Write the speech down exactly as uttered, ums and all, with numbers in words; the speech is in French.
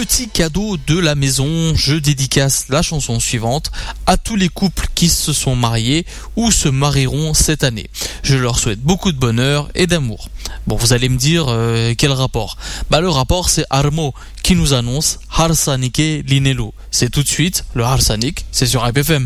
petit cadeau de la maison, je dédicace la chanson suivante à tous les couples qui se sont mariés ou se marieront cette année. Je leur souhaite beaucoup de bonheur et d'amour. Bon, vous allez me dire euh, quel rapport? Bah le rapport c'est Armo qui nous annonce Harsanike Linelo. C'est tout de suite le Harsanik, c'est sur I P F M.